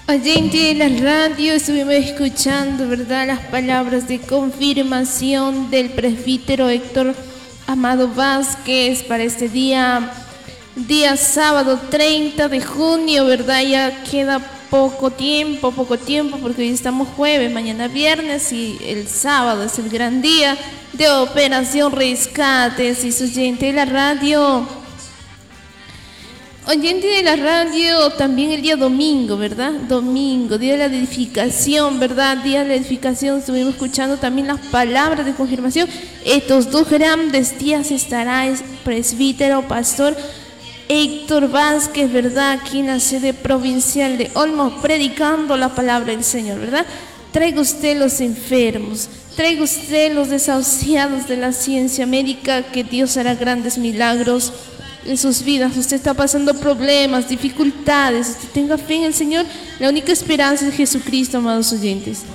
Oyente de la radio, estuvimos escuchando, ¿verdad?, las palabras de confirmación del presbítero Héctor Amado Vázquez para este día sábado 30 de junio, ¿verdad? Ya queda poco tiempo, porque hoy estamos jueves, mañana viernes y el sábado es el gran día de Operación Rescate. Así es, oyente de la radio. Oyente de la radio, también el día domingo, ¿verdad? Domingo, día de la edificación, ¿verdad? Día de la edificación, estuvimos escuchando también las palabras de confirmación. Estos 2 grandes días estará el presbítero pastor Héctor Vázquez, ¿verdad?, aquí en la sede provincial de Olmos, predicando la palabra del Señor, ¿verdad? Traiga usted los enfermos, traiga usted los desahuciados de la ciencia médica, que Dios hará grandes milagros en sus vidas. Usted está pasando problemas, dificultades, usted tenga fe en el Señor. La única esperanza es Jesucristo, amados oyentes.